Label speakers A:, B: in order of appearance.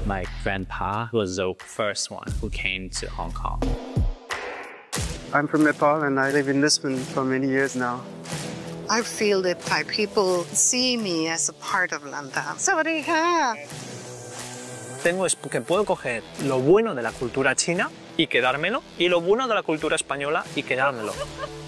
A: My grandpa was the first one who came to Hong Kong.
B: I'm from Nepal and I live in Lisbon for many years now.
C: I feel that Thai people see me as a part of London. Sawadee-ka.
D: Tengo es que puedo coger lo bueno de la cultura china y quedármelo, y lo bueno de la cultura española y quedármelo.